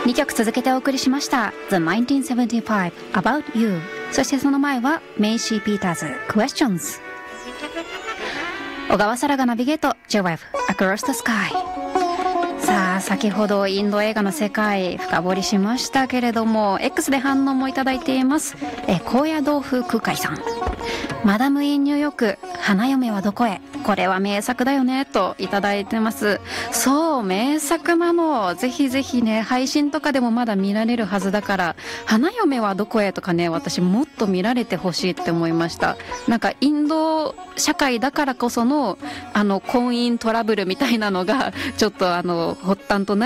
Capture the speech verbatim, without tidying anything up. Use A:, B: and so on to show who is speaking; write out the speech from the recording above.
A: にきょく続けてお送りしました The ナインティーンセブンティーファイブ About You、 そしてその前はメイシー・ピーターズ Questions。 小川沙羅がナビゲート J-ウェブ Across the Sky。 さあ先ほどインド映画の世界深掘りしましたけれども X で反応もいただいています。え高野豆腐空海さん、マダムインニューヨーク花嫁はどこへ、これは名作だよねといただいてます。そう名作なの、ぜひぜひね配信とかでもまだ見られるはずだから、花嫁はどこへとかね私もっと見られてほしいって思いました。なんかインド社会だからこそのあの婚姻トラブルみたいなのがちょっとあの発端となり